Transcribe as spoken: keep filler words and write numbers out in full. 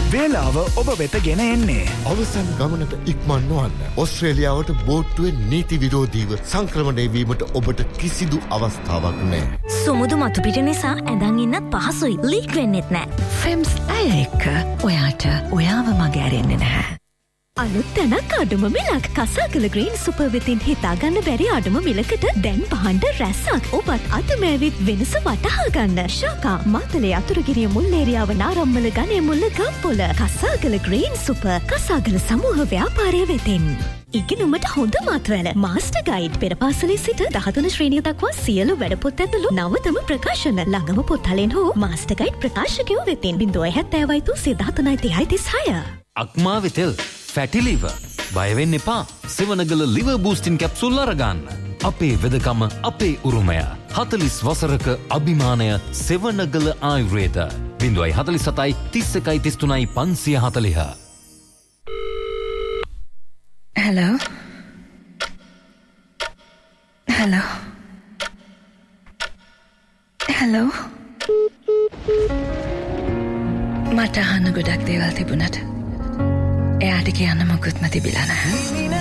වේලාව ඔබ වෙත ගෙන එන්නේ. අවසන් ගමනට ඉක්මන් නොවන්න. ඕස්ට්‍රේලියාවට බෝට්ටුවේ නීති විරෝධීව සංක්‍රමණය වීමට ඔබට කිසිදු අවස්ථාවක් නැහැ. සුමුදු මතු පිට නිසා ඇඳන් ඉන්නත් පහසුයි. ලීක් වෙන්නෙත් නැහැ. ෆෙම්ස් අය එක්ක ඔයාට ඔයාව මග ඇරෙන්නේ නැහැ. අලුත් තැනක් අඩුම මිලක් කසාකල ග්‍රීන් සුපර් වෙතින් හිතාගන්න බැරි අඩුම මිලකට දැන් පහන්ඩ රැස්සක්. ඔබත් අතමෑවිත් වෙනස වටහා ගන්න. ශාකා මාතලේ අතුරුගිරිය මුල්ලේරියාව නාරම්මල ගනේ මුල්ල ගම්පොල කසාකල ග්‍රීන් සුපර් කසාකල සමූහ ව්‍යාපාරය වෙතින්. ඉගෙනුමට හොඳ මාත්‍රවල මාස්ටර් ගයිඩ් පෙරපාසලේ සිට දහතුන ශ්‍රේණිය දක්වා සියලු වැඩපොත් ඇතුළු නවතම ප්‍රකාශන ළඟම පොත්හලෙන් හෝ මාස්ටර් ගයිඩ් ප්‍රකාශකයෝ වෙතින් ज़ीरो හෙට්ටෑවයි තු සියදාතුනයි තිහයි තිස්හය. අක්මා වෙතෙල් ෆැටි ලිවර් බයවෙන්න එපා. සෙවනගල ලිවර් බූස්ටින් කැප්සූල් අරගන්න. අපේ වෙදකම අපේ උරුමය. හතලිස් වසරක අභිමානය සෙවනගල ආයුර්වේද. ज़ीरो ෆෝර් සතයි තිස් එකයි තිස් තුනයි පන්සිය හතලිහ. Hello. Hello. Hello. මට අහන්න ගොඩක් දේවල් තිබුණට එයාට කියන්න මොකුත්ම තිබිලා නැහැ.